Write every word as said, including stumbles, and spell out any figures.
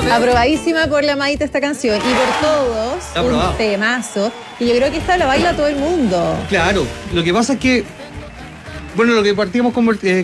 Aprobadísima por la Maite esta canción. Y por todos, Aprobado. un temazo. Y yo creo que esta la baila todo el mundo. Claro, lo que pasa es que, bueno, lo que partíamos con, eh,